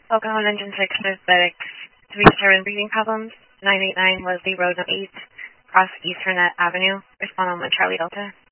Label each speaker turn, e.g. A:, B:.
A: Oklahoma Engine 6 Diabetics 3 breathing problems. 989 was the road 8 across Eastern Avenue. Respond on Charlie Delta.